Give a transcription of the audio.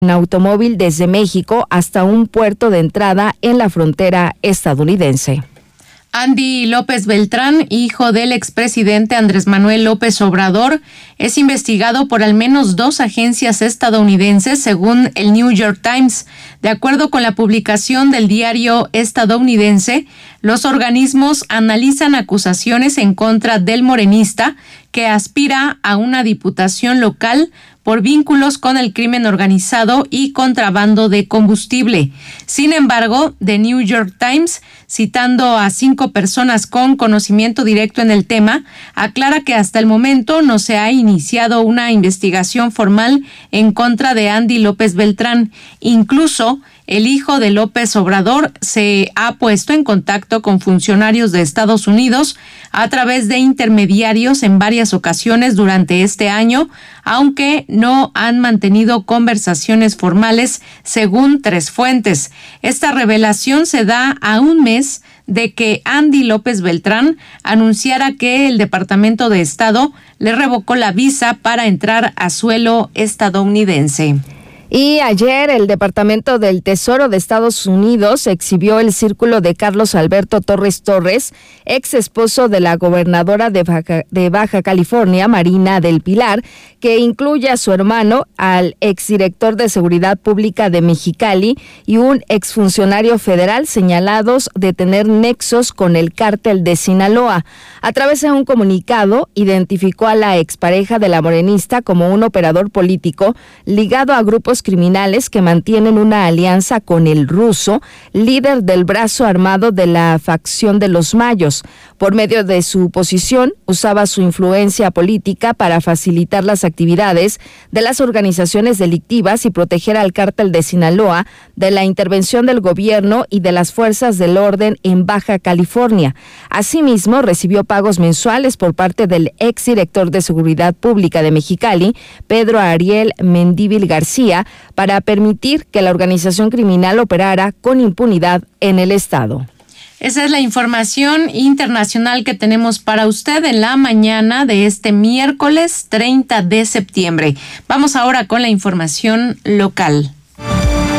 en automóvil desde México hasta un puerto de entrada en la frontera estadounidense. Andy López Beltrán, hijo del expresidente Andrés Manuel López Obrador, es investigado por al menos 2 agencias estadounidenses, según el New York Times. De acuerdo con la publicación del diario estadounidense, los organismos analizan acusaciones en contra del morenista, que aspira a una diputación local por vínculos con el crimen organizado y contrabando de combustible. Sin embargo, The New York Times, citando a 5 personas con conocimiento directo en el tema, aclara que hasta el momento no se ha iniciado una investigación formal en contra de Andy López Beltrán. Incluso, el hijo de López Obrador se ha puesto en contacto con funcionarios de Estados Unidos a través de intermediarios en varias ocasiones durante este año, aunque no han mantenido conversaciones formales, según 3 fuentes. Esta revelación se da a un mes de que Andy López Beltrán anunciara que el Departamento de Estado le revocó la visa para entrar a suelo estadounidense. Y ayer el Departamento del Tesoro de Estados Unidos exhibió el círculo de Carlos Alberto Torres Torres, ex esposo de la gobernadora de Baja California, Marina del Pilar, que incluye a su hermano, al exdirector de Seguridad Pública de Mexicali y un exfuncionario federal señalados de tener nexos con el cártel de Sinaloa. A través de un comunicado, identificó a la expareja de la morenista como un operador político ligado a grupos criminales que mantienen una alianza con el ruso, líder del brazo armado de la facción de los Mayos. Por medio de su posición, usaba su influencia política para facilitar las actividades de las organizaciones delictivas y proteger al cártel de Sinaloa de la intervención del gobierno y de las fuerzas del orden en Baja California. Asimismo, recibió pagos mensuales por parte del exdirector de Seguridad Pública de Mexicali, Pedro Ariel Mendívil García, para permitir que la organización criminal operara con impunidad en el estado. Esa es la información internacional que tenemos para usted en la mañana de este miércoles 30 de septiembre. Vamos ahora con la información local.